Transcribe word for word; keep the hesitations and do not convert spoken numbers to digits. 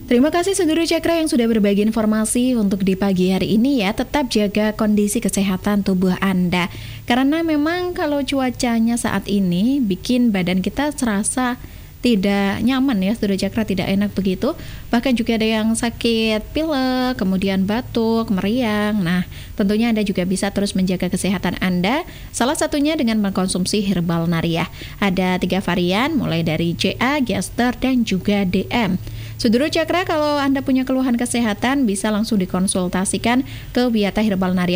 Terima kasih Suduru Cakra yang sudah berbagi informasi untuk di pagi hari ini ya. Tetap jaga kondisi kesehatan tubuh Anda. Karena memang kalau cuacanya saat ini bikin badan kita serasa tidak nyaman ya, Suduru Cakra, tidak enak begitu. Bahkan juga ada yang sakit pilek, kemudian batuk, meriang. Nah, tentunya Anda juga bisa terus menjaga kesehatan Anda. Salah satunya dengan mengkonsumsi Herbal Nariah. Ada tiga varian, mulai dari J A, Gester, dan juga D M. Suduru Cakra, kalau Anda punya keluhan kesehatan bisa langsung dikonsultasikan ke Wiyata Herbal Nariah